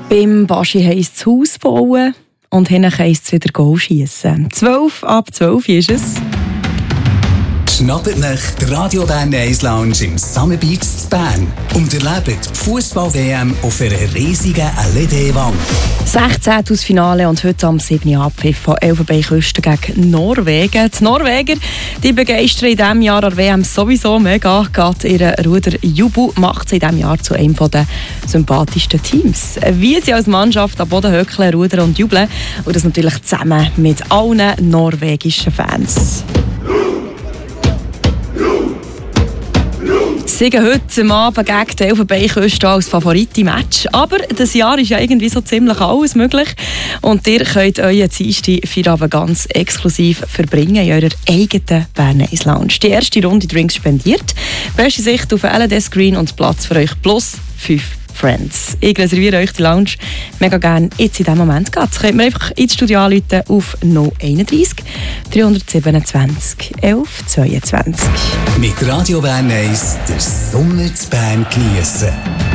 Beim Baschi heisst es Haus bauen und hinten heisst es wieder Goal schiessen. 11:12 ist es. Schnappt nach der Radio Bern 1 Lounge im Summer Beach in Bern und erlebt die Fußball-WM auf einer riesigen LED-Wand. 16. aus Finale und heute am 7. Abpfiff von Elfenbeinküste gegen Norwegen. Die Norweger die begeistern in diesem Jahr an der WM sowieso mega. Gerade ihr Ruder-Jubel macht sie in diesem Jahr zu einem der sympathischsten Teams. Wie sie als Mannschaft am Boden hückeln, rudern und jubeln. Und das natürlich zusammen mit allen norwegischen Fans. Sie gehen heute am Abend gegen die Elfenbeinküste als Favorite-Match. Aber das Jahr ist ja irgendwie so ziemlich alles möglich. Und ihr könnt euren Dienstag-Feierabend ganz exklusiv verbringen in eurer eigenen Bern 1 Lounge. Die erste Runde Drinks spendiert. Beste Sicht auf einen LED-Screen und Platz für euch plus 5 Friends. Ich reserviere euch die Lounge mega gerne jetzt in diesem Moment. Jetzt könnt ihr einfach ins Studio anrufen auf 031 327 11 22. Mit Radio Bern 1 den Sommer zu Bern geniessen.